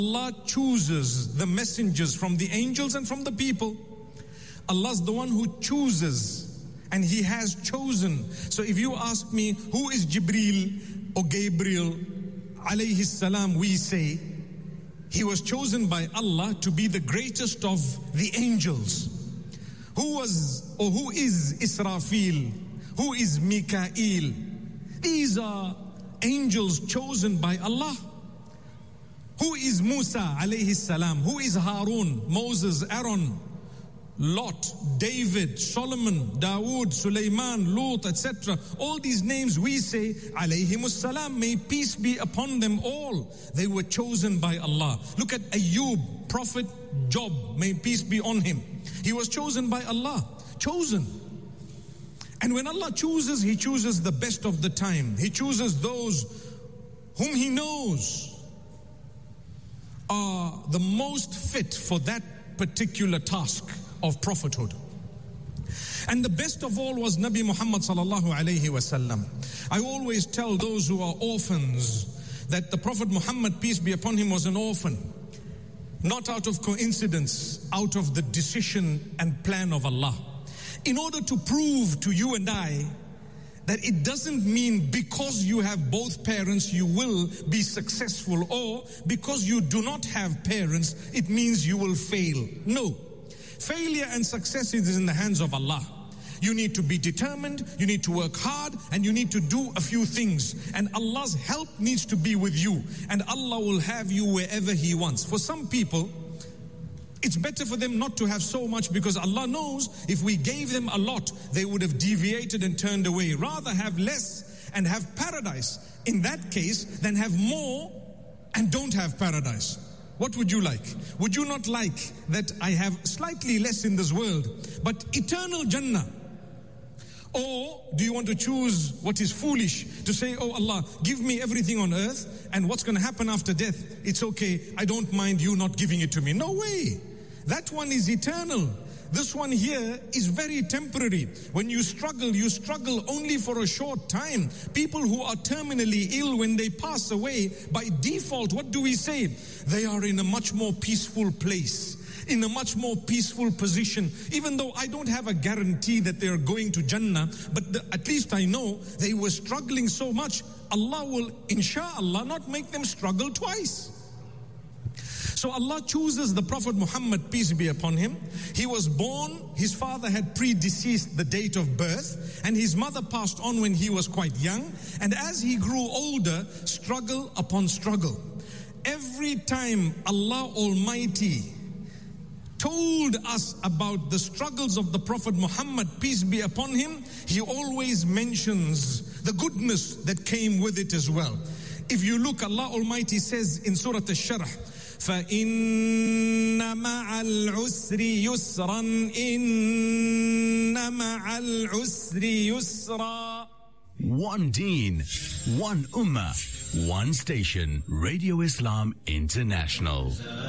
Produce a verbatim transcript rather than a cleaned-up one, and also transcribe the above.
Allah chooses the messengers from the angels and from the people. Allah's the one who chooses, and He has chosen. So if you ask me, who is Jibreel or Gabriel alayhi salam, we say, he was chosen by Allah to be the greatest of the angels. Who was or who is Israfil? Who is Mikael? These are angels chosen by Allah. Who is Musa alayhi salam? Who is Harun, Moses, Aaron, Lot, David, Solomon, Dawood, Sulaiman, Lut, et cetera. All these names we say, alayhimus salam, may peace be upon them all. They were chosen by Allah. Look at Ayub, Prophet Job, may peace be on him. He was chosen by Allah. Chosen. And when Allah chooses, He chooses the best of the time. He chooses those whom He knows are the most fit for that particular task of prophethood. And the best of all was Nabi Muhammad sallallahu alayhi wasallam. I always tell those who are orphans that the Prophet Muhammad, peace be upon him, was an orphan. Not out of coincidence, out of the decision and plan of Allah. In order to prove to you and I that it doesn't mean because you have both parents you will be successful, or because you do not have parents it means you will fail. No. Failure and success is in the hands of Allah. You need to be determined, you need to work hard, and you need to do a few things. And Allah's help needs to be with you. And Allah will have you wherever He wants. For some people, it's better for them not to have so much, because Allah knows if we gave them a lot, they would have deviated and turned away. Rather have less and have paradise in that case than have more and don't have paradise. What would you like? Would you not like that I have slightly less in this world, but eternal Jannah? Or do you want to choose what is foolish, to say, oh Allah, give me everything on earth, and what's going to happen after death, it's okay, I don't mind you not giving it to me. No way. That one is eternal. This one here is very temporary. When you struggle, you struggle only for a short time. People who are terminally ill, when they pass away, by default, what do we say? They are in a much more peaceful place, in a much more peaceful position. Even though I don't have a guarantee that they are going to Jannah, but the, at least I know they were struggling so much, Allah will, inshallah, not make them struggle twice. So Allah chooses the Prophet Muhammad, peace be upon him. He was born, his father had predeceased the date of birth, and his mother passed on when he was quite young. And as he grew older, struggle upon struggle. Every time Allah Almighty told us about the struggles of the Prophet Muhammad, peace be upon him, He always mentions the goodness that came with it as well. If you look, Allah Almighty says in Surah Al-Sharh, فَإِنَّ مَعَ الْعُسْرِ يُسْرًا إِنَّ مَعَ الْعُسْرِ يُسْرًا. One Deen, one Ummah, one station, Radio Islam International.